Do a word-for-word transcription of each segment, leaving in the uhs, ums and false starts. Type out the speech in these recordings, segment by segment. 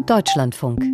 Deutschlandfunk.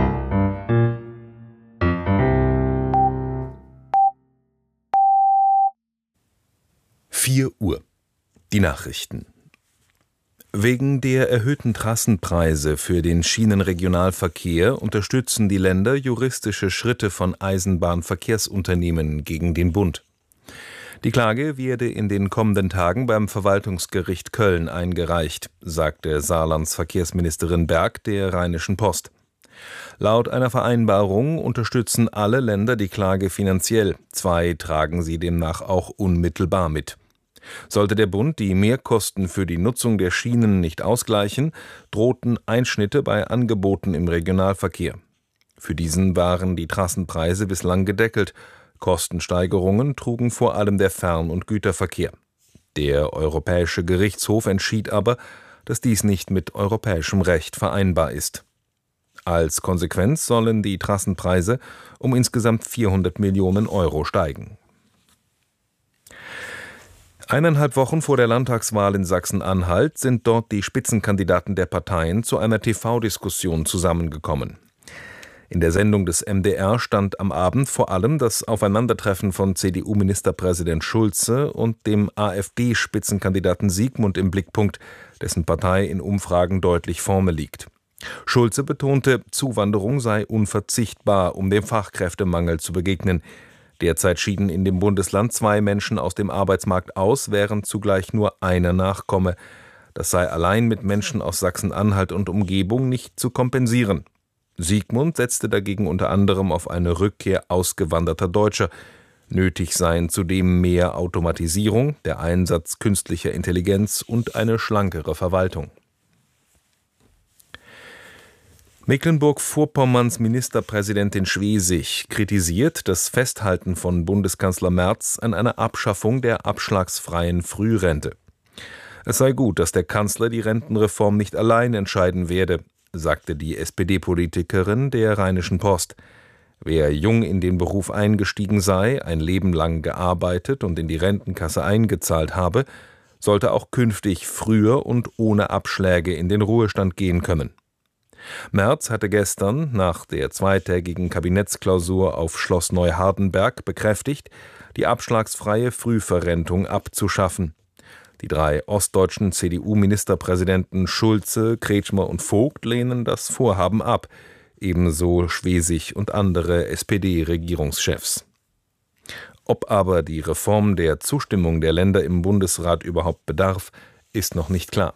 vier Uhr. Die Nachrichten. Wegen der erhöhten Trassenpreise für den Schienenregionalverkehr unterstützen die Länder juristische Schritte von Eisenbahnverkehrsunternehmen gegen den Bund. Die Klage werde in den kommenden Tagen beim Verwaltungsgericht Köln eingereicht, sagte Saarlands Verkehrsministerin Berg der Rheinischen Post. Laut einer Vereinbarung unterstützen alle Länder die Klage finanziell. Zwei tragen sie demnach auch unmittelbar mit. Sollte der Bund die Mehrkosten für die Nutzung der Schienen nicht ausgleichen, drohten Einschnitte bei Angeboten im Regionalverkehr. Für diesen waren die Trassenpreise bislang gedeckelt. Kostensteigerungen trugen vor allem der Fern- und Güterverkehr. Der Europäische Gerichtshof entschied aber, dass dies nicht mit europäischem Recht vereinbar ist. Als Konsequenz sollen die Trassenpreise um insgesamt vierhundert Millionen Euro steigen. Eineinhalb Wochen vor der Landtagswahl in Sachsen-Anhalt sind dort die Spitzenkandidaten der Parteien zu einer T V-Diskussion zusammengekommen. In der Sendung des M D R stand am Abend vor allem das Aufeinandertreffen von C D U-Ministerpräsident Schulze und dem AfD-Spitzenkandidaten Siegmund im Blickpunkt, dessen Partei in Umfragen deutlich vorne liegt. Schulze betonte, Zuwanderung sei unverzichtbar, um dem Fachkräftemangel zu begegnen. Derzeit schieden in dem Bundesland zwei Menschen aus dem Arbeitsmarkt aus, während zugleich nur einer nachkomme. Das sei allein mit Menschen aus Sachsen-Anhalt und Umgebung nicht zu kompensieren. Siegmund setzte dagegen unter anderem auf eine Rückkehr ausgewanderter Deutscher. Nötig seien zudem mehr Automatisierung, der Einsatz künstlicher Intelligenz und eine schlankere Verwaltung. Mecklenburg-Vorpommerns Ministerpräsidentin Schwesig kritisiert das Festhalten von Bundeskanzler Merz an einer Abschaffung der abschlagsfreien Frührente. Es sei gut, dass der Kanzler die Rentenreform nicht allein entscheiden werde, sagte die S P D-Politikerin der Rheinischen Post. Wer jung in den Beruf eingestiegen sei, ein Leben lang gearbeitet und in die Rentenkasse eingezahlt habe, sollte auch künftig früher und ohne Abschläge in den Ruhestand gehen können. Merz hatte gestern nach der zweitägigen Kabinettsklausur auf Schloss Neuhardenberg bekräftigt, die abschlagsfreie Frühverrentung abzuschaffen. Die drei ostdeutschen C D U-Ministerpräsidenten Schulze, Kretschmer und Vogt lehnen das Vorhaben ab, ebenso Schwesig und andere S P D-Regierungschefs. Ob aber die Reform der Zustimmung der Länder im Bundesrat überhaupt bedarf, ist noch nicht klar.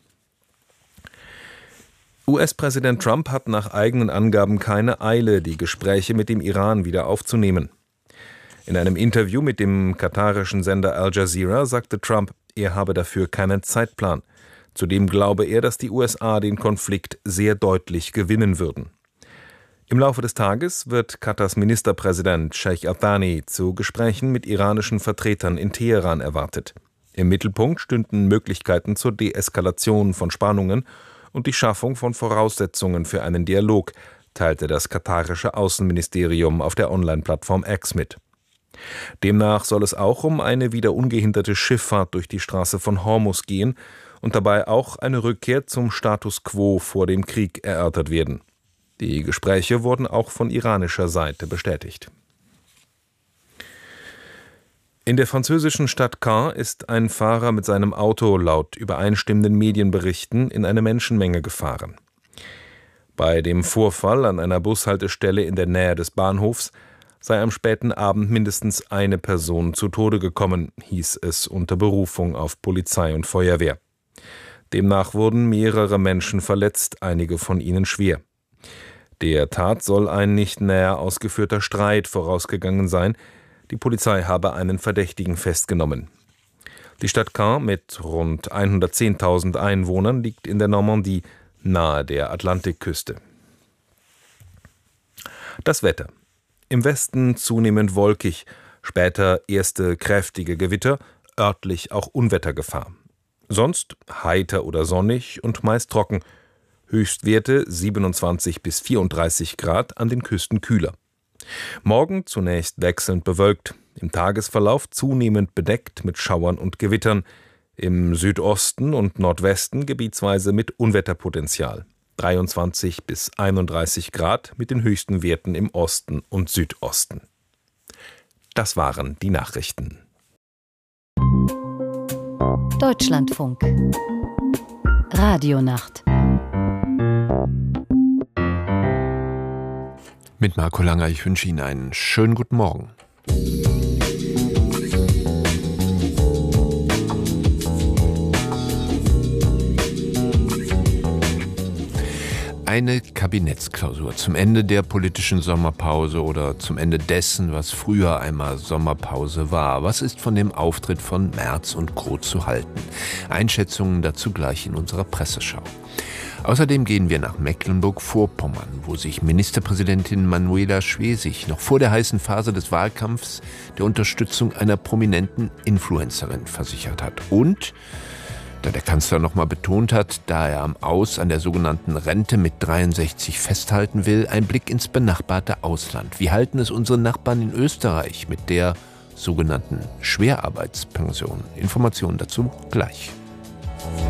U S-Präsident Trump hat nach eigenen Angaben keine Eile, die Gespräche mit dem Iran wieder aufzunehmen. In einem Interview mit dem katarischen Sender Al Jazeera sagte Trump, er habe dafür keinen Zeitplan. Zudem glaube er, dass die U S A den Konflikt sehr deutlich gewinnen würden. Im Laufe des Tages wird Katars Ministerpräsident Sheikh Al-Thani zu Gesprächen mit iranischen Vertretern in Teheran erwartet. Im Mittelpunkt stünden Möglichkeiten zur Deeskalation von Spannungen und die Schaffung von Voraussetzungen für einen Dialog, teilte das katarische Außenministerium auf der Online-Plattform X mit. Demnach soll es auch um eine wieder ungehinderte Schifffahrt durch die Straße von Hormuz gehen und dabei auch eine Rückkehr zum Status quo vor dem Krieg erörtert werden. Die Gespräche wurden auch von iranischer Seite bestätigt. In der französischen Stadt Caen ist ein Fahrer mit seinem Auto laut übereinstimmenden Medienberichten in eine Menschenmenge gefahren. Bei dem Vorfall an einer Bushaltestelle in der Nähe des Bahnhofs sei am späten Abend mindestens eine Person zu Tode gekommen, hieß es unter Berufung auf Polizei und Feuerwehr. Demnach wurden mehrere Menschen verletzt, einige von ihnen schwer. Der Tat soll ein nicht näher ausgeführter Streit vorausgegangen sein. Die Polizei habe einen Verdächtigen festgenommen. Die Stadt Caen mit rund hundertzehntausend Einwohnern liegt in der Normandie, nahe der Atlantikküste. Das Wetter. Im Westen zunehmend wolkig, später erste kräftige Gewitter, örtlich auch Unwettergefahr. Sonst heiter oder sonnig und meist trocken. Höchstwerte siebenundzwanzig bis vierunddreißig Grad, an den Küsten kühler. Morgen zunächst wechselnd bewölkt, im Tagesverlauf zunehmend bedeckt mit Schauern und Gewittern, im Südosten und Nordwesten gebietsweise mit Unwetterpotenzial. dreiundzwanzig bis einunddreißig Grad mit den höchsten Werten im Osten und Südosten. Das waren die Nachrichten. Deutschlandfunk Radionacht mit Marco Langer. Ich wünsche Ihnen einen schönen guten Morgen. Eine Kabinettsklausur zum Ende der politischen Sommerpause oder zum Ende dessen, was früher einmal Sommerpause war. Was ist von dem Auftritt von Merz und Co. zu halten? Einschätzungen dazu gleich in unserer Presseschau. Außerdem gehen wir nach Mecklenburg-Vorpommern, wo sich Ministerpräsidentin Manuela Schwesig noch vor der heißen Phase des Wahlkampfs der Unterstützung einer prominenten Influencerin versichert hat. Und, da der Kanzler noch mal betont hat, da er am Aus an der sogenannten Rente mit dreiundsechzig festhalten will, ein Blick ins benachbarte Ausland. Wie halten es unsere Nachbarn in Österreich mit der sogenannten Schwerarbeitspension? Informationen dazu gleich.